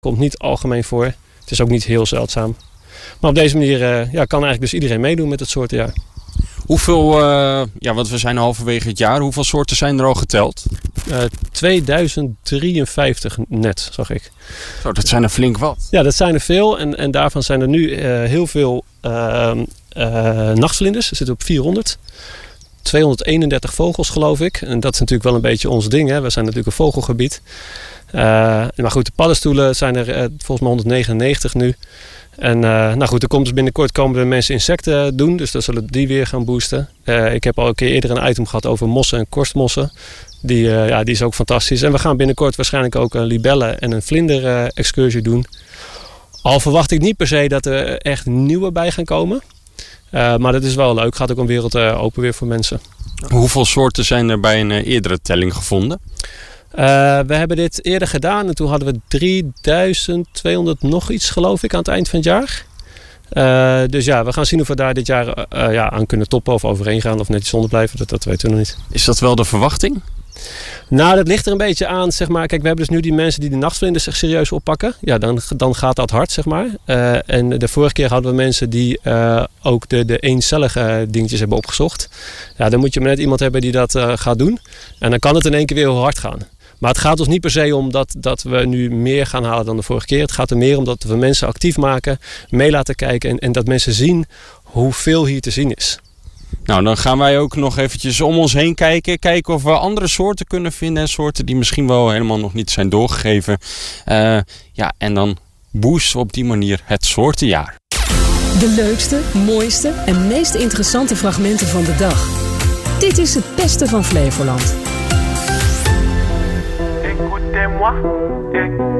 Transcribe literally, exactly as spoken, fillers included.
Komt niet algemeen voor. Het is ook niet heel zeldzaam. Maar op deze manier uh, ja, kan eigenlijk dus iedereen meedoen met het soortenjaar. Hoeveel, uh, ja, want we zijn halverwege het jaar. Hoeveel soorten zijn er al geteld? Uh, tweeduizend drieënvijftig net, zag ik. Zo, dat zijn er flink wat. Ja, dat zijn er veel. En, en daarvan zijn er nu uh, heel veel uh, uh, nachtvlinders. Er zitten op vierhonderd. tweehonderdeenendertig vogels, geloof ik. En dat is natuurlijk wel een beetje ons ding. Hè? We zijn natuurlijk een vogelgebied. Uh, maar goed, de paddenstoelen zijn er uh, volgens mij honderdnegenennegentig nu. En uh, nou goed, er komt dus binnenkort komen er mensen insecten doen. Dus dan zullen die weer gaan boosten. Uh, ik heb al een keer eerder een item gehad over mossen en korstmossen. Die, uh, ja, die is ook fantastisch. En we gaan binnenkort waarschijnlijk ook een libelle en een vlinder uh, excursie doen. Al verwacht ik niet per se dat er echt nieuwe bij gaan komen. Uh, maar dat is wel leuk. Gaat ook een wereld uh, open weer voor mensen. Hoeveel soorten zijn er bij een uh, eerdere telling gevonden? Uh, we hebben dit eerder gedaan en toen hadden we drieduizend tweehonderd nog iets, geloof ik, aan het eind van het jaar. Uh, dus ja, we gaan zien of we daar dit jaar uh, ja, aan kunnen toppen of overheen gaan of net iets onder blijven. Dat, dat weten we nog niet. Is dat wel de verwachting? Nou, dat ligt er een beetje aan, zeg maar. Kijk, we hebben dus nu die mensen die de nachtvlinders zich serieus oppakken. Ja, dan, dan gaat dat hard, zeg maar. Uh, en de vorige keer hadden we mensen die uh, ook de, de eencellige dingetjes hebben opgezocht. Ja, dan moet je maar net iemand hebben die dat uh, gaat doen. En dan kan het in één keer weer heel hard gaan. Maar het gaat ons niet per se om dat, dat we nu meer gaan halen dan de vorige keer. Het gaat er meer om dat we mensen actief maken, mee laten kijken en, en dat mensen zien hoeveel hier te zien is. Nou, dan gaan wij ook nog eventjes om ons heen kijken. Kijken of we andere soorten kunnen vinden. En soorten die misschien wel helemaal nog niet zijn doorgegeven. Uh, ja, en dan boosten we op die manier het soortenjaar. De leukste, mooiste en meest interessante fragmenten van de dag. Dit is het beste van Flevoland. Écoutez-moi.